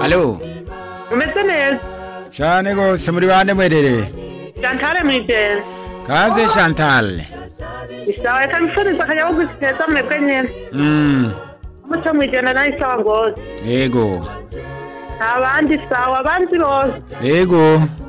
Alo, umeze neza cyane gose muri bande mwerere. Chantal mwite Kaze Chantal. isawa reka nifuriza akanyabugwi keza mwebwe nyene umuco mwijana nayo isawa ngose Yego. abandi sawa abandi bose Yego.